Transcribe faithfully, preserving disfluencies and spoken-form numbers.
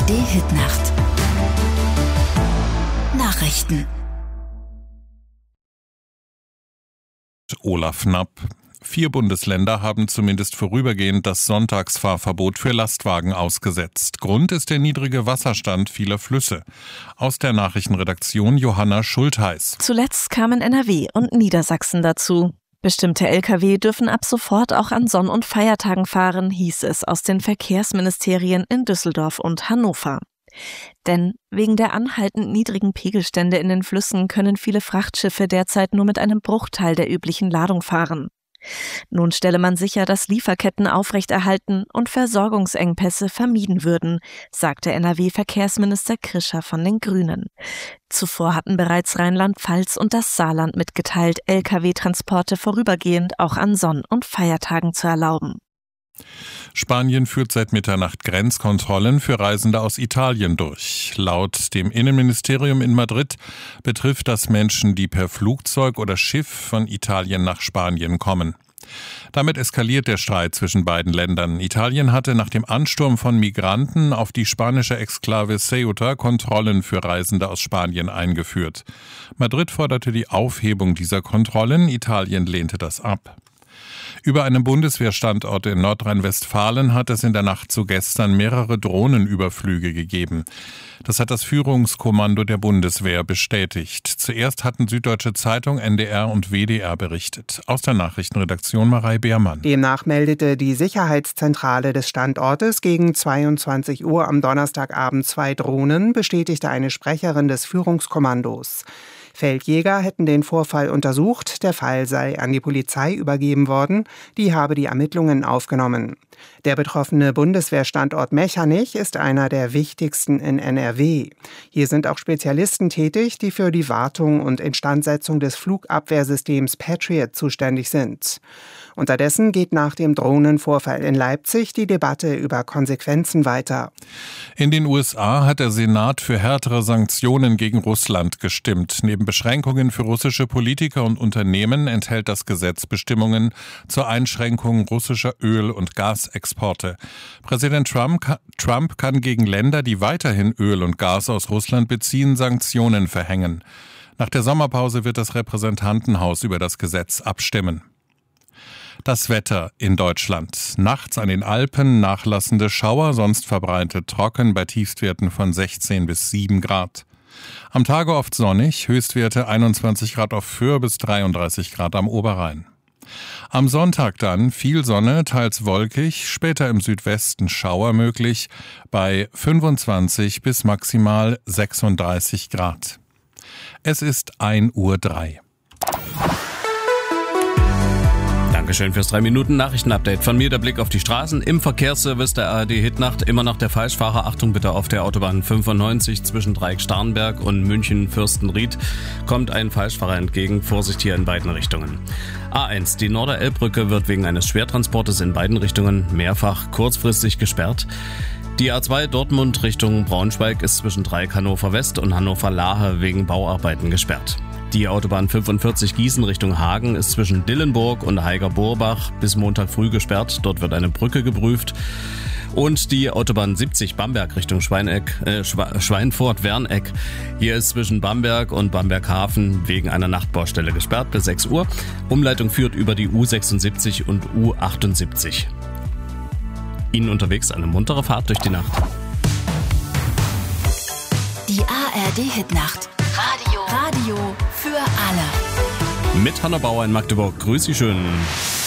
D-Hit-Nacht. Nachrichten. Olaf Knapp. Vier Bundesländer haben zumindest vorübergehend das Sonntagsfahrverbot für Lastwagen ausgesetzt. Grund ist der niedrige Wasserstand vieler Flüsse. Aus der Nachrichtenredaktion Johanna Schultheiß. Zuletzt kamen N R W und Niedersachsen dazu. Bestimmte L K W dürfen ab sofort auch an Sonn- und Feiertagen fahren, hieß es aus den Verkehrsministerien in Düsseldorf und Hannover. Denn wegen der anhaltend niedrigen Pegelstände in den Flüssen können viele Frachtschiffe derzeit nur mit einem Bruchteil der üblichen Ladung fahren. Nun stelle man sicher, dass Lieferketten aufrechterhalten und Versorgungsengpässe vermieden würden, sagte N R W-Verkehrsminister Krischer von den Grünen. Zuvor hatten bereits Rheinland-Pfalz und das Saarland mitgeteilt, L K W-Transporte vorübergehend auch an Sonn- und Feiertagen zu erlauben. Spanien führt seit Mitternacht Grenzkontrollen für Reisende aus Italien durch. Laut dem Innenministerium in Madrid betrifft das Menschen, die per Flugzeug oder Schiff von Italien nach Spanien kommen. Damit eskaliert der Streit zwischen beiden Ländern. Italien hatte nach dem Ansturm von Migranten auf die spanische Exklave Ceuta Kontrollen für Reisende aus Spanien eingeführt. Madrid forderte die Aufhebung dieser Kontrollen, Italien lehnte das ab. Über einem Bundeswehrstandort in Nordrhein-Westfalen hat es in der Nacht zu gestern mehrere Drohnenüberflüge gegeben. Das hat das Führungskommando der Bundeswehr bestätigt. Zuerst hatten Süddeutsche Zeitung, N D R und W D R berichtet. Aus der Nachrichtenredaktion Marei Beermann. Demnach meldete die Sicherheitszentrale des Standortes gegen zweiundzwanzig Uhr am Donnerstagabend zwei Drohnen, bestätigte eine Sprecherin des Führungskommandos. Feldjäger hätten den Vorfall untersucht, der Fall sei an die Polizei übergeben worden, die habe die Ermittlungen aufgenommen. Der betroffene Bundeswehrstandort Mechernich ist einer der wichtigsten in N R W. Hier sind auch Spezialisten tätig, die für die Wartung und Instandsetzung des Flugabwehrsystems Patriot zuständig sind. Unterdessen geht nach dem Drohnenvorfall in Leipzig die Debatte über Konsequenzen weiter. In den U S A hat der Senat für härtere Sanktionen gegen Russland gestimmt. Neben Beschränkungen für russische Politiker und Unternehmen enthält das Gesetz Bestimmungen zur Einschränkung russischer Öl- und Gasexporte. Präsident Trump, Trump kann gegen Länder, die weiterhin Öl und Gas aus Russland beziehen, Sanktionen verhängen. Nach der Sommerpause wird das Repräsentantenhaus über das Gesetz abstimmen. Das Wetter in Deutschland. Nachts an den Alpen nachlassende Schauer, sonst verbreitet trocken bei Tiefstwerten von sechzehn bis sieben Grad. Am Tage oft sonnig, Höchstwerte einundzwanzig Grad auf Föhr bis dreiunddreißig Grad am Oberrhein. Am Sonntag dann viel Sonne, teils wolkig, später im Südwesten Schauer möglich bei fünfundzwanzig bis maximal sechsunddreißig Grad. Es ist ein Uhr drei. Dankeschön fürs drei Minuten Nachrichtenupdate. Von mir der Blick auf die Straßen. Im Verkehrsservice der A R D-Hitnacht immer noch der Falschfahrer. Achtung bitte, auf der Autobahn fünfundneunzig zwischen Dreieck-Starnberg und München-Fürstenried kommt ein Falschfahrer entgegen. Vorsicht hier in beiden Richtungen. A eins, die Norder-Elb-Brücke wird wegen eines Schwertransportes in beiden Richtungen mehrfach kurzfristig gesperrt. Die A zwei Dortmund Richtung Braunschweig ist zwischen Dreieck Hannover West und Hannover Lahe wegen Bauarbeiten gesperrt. Die Autobahn fünfundvierzig Gießen Richtung Hagen ist zwischen Dillenburg und Haiger-Borbach bis Montag früh gesperrt. Dort wird eine Brücke geprüft. Und die Autobahn siebzig Bamberg Richtung Schweineck, äh, Schweinfurt-Werneck. Hier ist zwischen Bamberg und Bamberghafen wegen einer Nachtbaustelle gesperrt bis sechs Uhr. Umleitung führt über die U sechsundsiebzig und U achtundsiebzig. Ihnen unterwegs eine muntere Fahrt durch die Nacht. Die A R D-Hitnacht. Radio. Radio für alle. Mit Hanna Bauer in Magdeburg. Grüß Sie schön.